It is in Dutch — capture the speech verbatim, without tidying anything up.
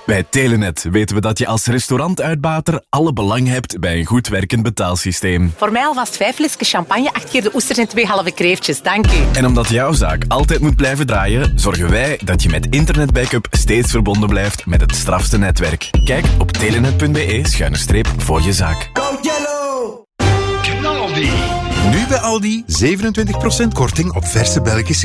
Bij Telenet weten we dat je als restaurantuitbater alle belang hebt bij een goed werkend betaalsysteem. Voor mij alvast vijf flesjes champagne, acht keer de oesters en twee halve kreeftjes. Dank u. En omdat jouw zaak altijd moet blijven draaien, zorgen wij dat je met internetbackup steeds verbonden blijft met het strafste netwerk. Kijk op telenet punt be schuine streep voor je zaak. Go Yellow! Knaldi. Nu bij Aldi zevenentwintig procent korting op verse Belgische